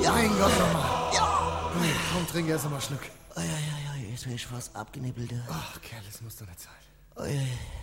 Ja. Mein Gott, nochmal. Ja. Komm, trink erst mal einen Schluck. Jetzt bin ich fast abgenippelt. Ach, Kerl, das muss doch nicht sein. Ui.